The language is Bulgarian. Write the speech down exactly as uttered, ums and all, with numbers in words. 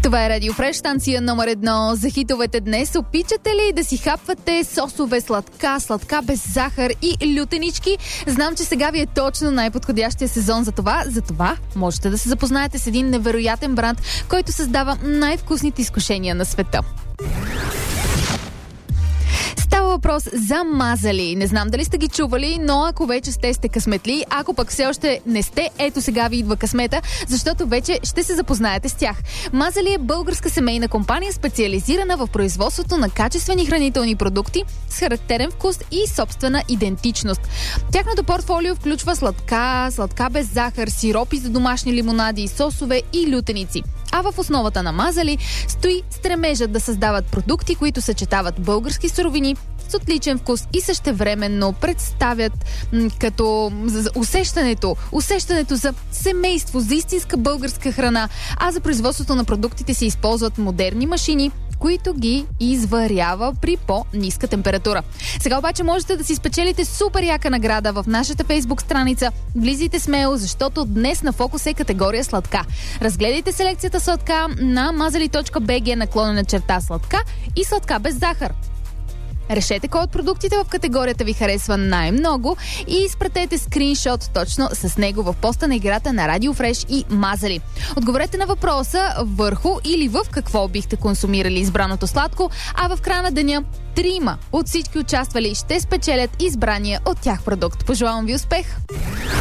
Това е Радио Фреш, станция номер едно за хитовете днес. Обичате ли да си хапвате сосове сладка, сладка без захар и лютенички? Знам, че сега ви е точно най-подходящия сезон за това. За това можете да се запознаете с един невероятен бранд, който създава най-вкусните изкушения на света. Става въпрос за мазали. Не знам дали сте ги чували, но ако вече сте, сте късметли, ако пък все още не сте, ето сега ви идва късмета, защото вече ще се запознаете с тях. Мазали е българска семейна компания, специализирана в производството на качествени хранителни продукти с характерен вкус и собствена идентичност. Тяхното портфолио включва сладка, сладка без захар, сиропи за домашни лимонади, сосове и лютеници. А в основата на Мазали стои стремежът да създават продукти, които съчетават български суровини с отличен вкус и същевременно представят м- като усещането, усещането за семейство, за истинска българска храна, а за производството на продуктите се използват модерни машини, които ги изварява при по-ниска температура. Сега обаче можете да си спечелите супер яка награда в нашата фейсбук страница. Влизайте смело, защото днес на фокус е категория сладка. Разгледайте селекцията сладка на мазали точка би джи наклонена черта сладка и сладка без захар. Решете кой от продуктите в категорията ви харесва най-много и изпратете скриншот точно с него в поста на играта на Радио Фреш и Мазали. Отговорете на въпроса върху или в какво бихте консумирали избраното сладко, а в края на деня трима от всички участвали ще спечелят избрания от тях продукт. Пожелавам ви успех!